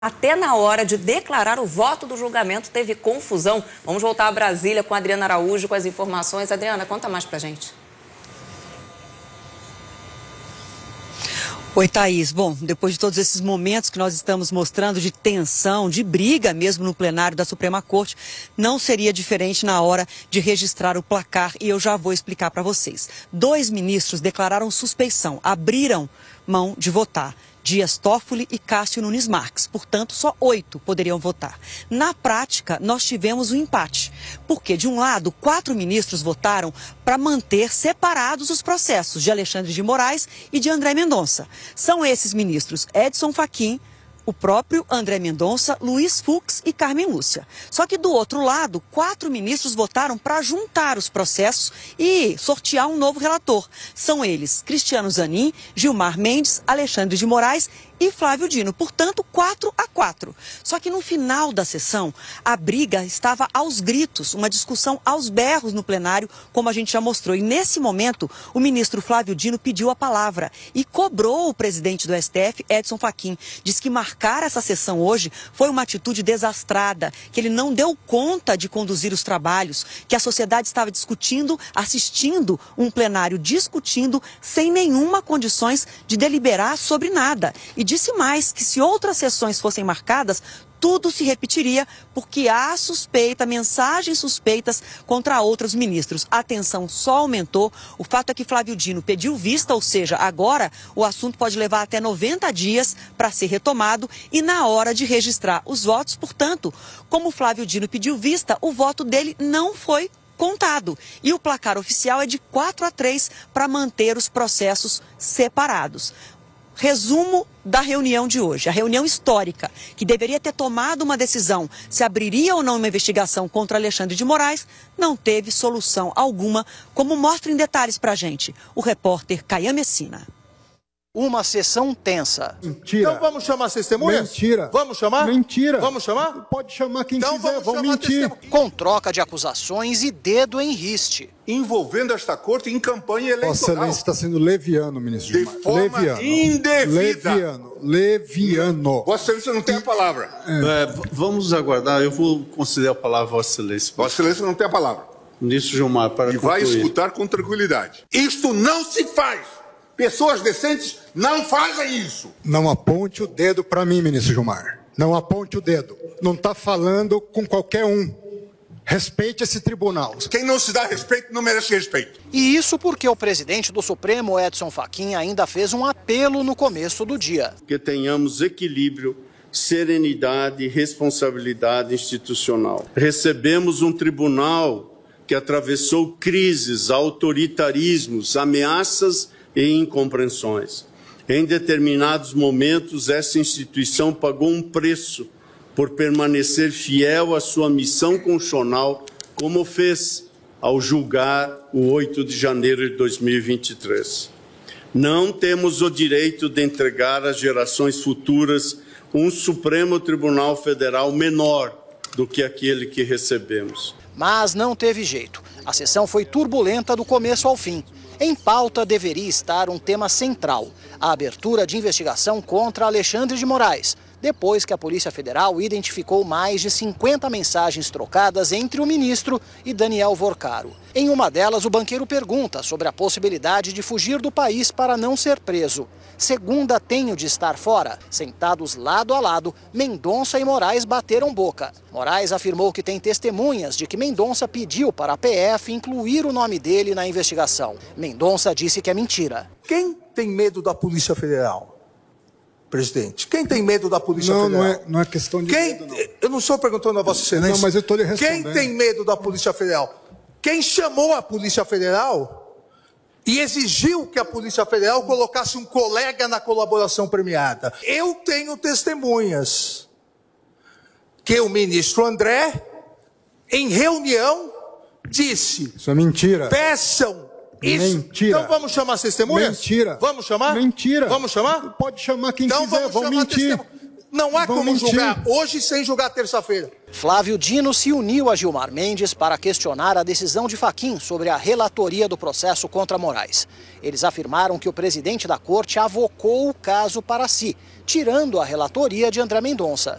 Até na hora de declarar o voto do julgamento teve confusão. Vamos voltar a Brasília com a Adriana Araújo com as informações. Adriana, conta mais pra gente. Oi, Thaís. Bom, depois de todos esses momentos que nós estamos mostrando de tensão, de briga mesmo no plenário da Suprema Corte, não seria diferente na hora de registrar o placar e eu já vou explicar para vocês. 2 ministros declararam suspeição, abriram mão de votar. Dias Toffoli e Cássio Nunes Marques. Portanto, só 8 poderiam votar. Na prática, nós tivemos um empate. Porque, de um lado, 4 ministros votaram para manter separados os processos de Alexandre de Moraes e de André Mendonça. São esses ministros Edson Fachin, o próprio André Mendonça, Luiz Fux e Carmen Lúcia. Só que do outro lado, 4 ministros votaram para juntar os processos e sortear um novo relator. São eles Cristiano Zanin, Gilmar Mendes, Alexandre de Moraes e Flávio Dino. Portanto, 4-4. Só que no final da sessão, a briga estava aos gritos, uma discussão aos berros no plenário, como a gente já mostrou. E nesse momento, o ministro Flávio Dino pediu a palavra e cobrou o presidente do STF, Edson Fachin. Diz que marcar essa sessão hoje foi uma atitude desastrada, que ele não deu conta de conduzir os trabalhos, que a sociedade estava discutindo, assistindo um plenário discutindo sem nenhuma condições de deliberar sobre nada. E disse mais que se outras sessões fossem marcadas, tudo se repetiria porque há suspeita, mensagens suspeitas contra outros ministros. A tensão só aumentou. O fato é que Flávio Dino pediu vista, ou seja, agora o assunto pode levar até 90 dias para ser retomado e na hora de registrar os votos, portanto, como Flávio Dino pediu vista, o voto dele não foi contado. E o placar oficial é de 4-3 para manter os processos separados. Resumo da reunião de hoje, a reunião histórica, que deveria ter tomado uma decisão se abriria ou não uma investigação contra Alexandre de Moraes, não teve solução alguma, como mostra em detalhes pra gente o repórter Caian Messina. Uma sessão tensa. Mentira. Então vamos chamar as testemunhas? Mentira. Vamos chamar? Mentira. Vamos chamar? Pode chamar quem Então quiser, vamos vão chamar mentir. Com troca de acusações e dedo em riste. Envolvendo esta corte em campanha eleitoral. Vossa Excelência está sendo leviano, ministro De Gilmar. forma Leviano. indevida. Leviano. Vossa Excelência não tem a palavra. Vamos aguardar, eu vou conceder a palavra a Vossa Excelência. Vossa Excelência não tem a palavra. Ministro Gilmar, para E vai concluir. escutar com tranquilidade. Isto não se faz. Pessoas decentes não fazem isso. Não aponte o dedo para mim, ministro Gilmar. Não aponte o dedo. Não está falando com qualquer um. Respeite esse tribunal. Quem não se dá respeito não merece respeito. E isso porque o presidente do Supremo, Edson Fachin, ainda fez um apelo no começo do dia. Que tenhamos equilíbrio, serenidade e responsabilidade institucional. Recebemos um tribunal que atravessou crises, autoritarismos, ameaças e incompreensões. Em determinados momentos, essa instituição pagou um preço por permanecer fiel à sua missão constitucional, como fez ao julgar o 8 de janeiro de 2023. Não temos o direito de entregar às gerações futuras um Supremo Tribunal Federal menor do que aquele que recebemos. Mas não teve jeito. A sessão foi turbulenta do começo ao fim. Em pauta deveria estar um tema central: a abertura de investigação contra Alexandre de Moraes, depois que a Polícia Federal identificou mais de 50 mensagens trocadas entre o ministro e Daniel Vorcaro. Em uma delas, o banqueiro pergunta sobre a possibilidade de fugir do país para não ser preso. Segunda tenho de estar fora. Sentados lado a lado, Mendonça e Moraes bateram boca. Moraes afirmou que tem testemunhas de que Mendonça pediu para a PF incluir o nome dele na investigação. Mendonça disse que é mentira. Quem tem medo da Polícia Federal? Presidente, quem tem medo da Polícia Federal? Não é questão de medo, não. Eu não estou perguntando a Vossa Excelência. Não, mas eu estou lhe respondendo. Quem tem medo da Polícia Federal? Quem chamou a Polícia Federal e exigiu que a Polícia Federal colocasse um colega na colaboração premiada? Eu tenho testemunhas que o ministro André, em reunião, disse: Isso é mentira. peçam isso. Mentira. Então vamos chamar as testemunhas? Mentira. Vamos chamar? Mentira. Vamos chamar? Pode chamar quem Então quiser, vamos vão chamar mentir. Não há Vão como mentir. julgar hoje sem julgar terça-feira. Flávio Dino se uniu a Gilmar Mendes para questionar a decisão de Fachin sobre a relatoria do processo contra Moraes. Eles afirmaram que o presidente da corte avocou o caso para si, tirando a relatoria de André Mendonça.